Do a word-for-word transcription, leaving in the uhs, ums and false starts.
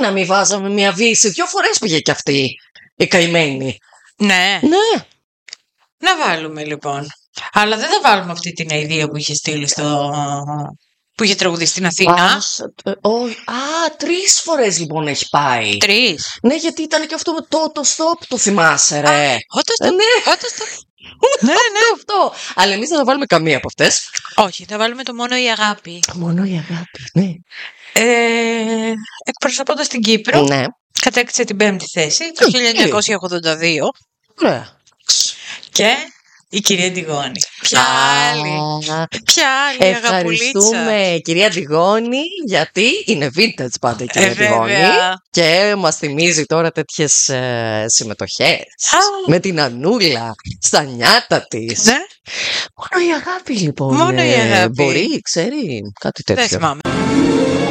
να μην βάζαμε μια Βύση? Δύο φορές πήγε κι αυτή η καημένη. Ναι. Ναι. Να βάλουμε λοιπόν. Αλλά δεν θα βάλουμε αυτή την αηδία που είχε στείλει στο... που είχε τραγουδίσει στην Αθήνα. Α, ο, α, τρεις φορές λοιπόν έχει πάει. Τρεις. Ναι, γιατί ήταν και αυτό με το το stop, το θυμάσαι ρε. Ότο Ε, ναι. Ναι, ναι. Αυτό. Αλλά εμείς δεν θα βάλουμε καμία από αυτές. Όχι, θα βάλουμε το μόνο η αγάπη. Μόνο η αγάπη, ναι. Ε, εκπροσωπώντας την Κύπρο, Ναι. κατέκτησε την πέμπτη θέση το χίλια εννιακόσια ογδόντα δύο. Ωραία. Και η κυρία Αντιγόνη. Ποια άλλη. Ποια άλλη αγαπουλίτσα. Ευχαριστούμε κυρία Αντιγόνη, γιατί είναι vintage πάντα η κυρία Ε, Αντιγόνη. βέβαια. Και μας θυμίζει τώρα τέτοιες ε, συμμετοχές. Α. Με την Ανούλα στα νιάτα της. Ναι. Μόνο η αγάπη λοιπόν. Μόνο η ε, αγάπη. Μπορεί, ξέρει κάτι τέτοιο. Δεν θυμάμαι.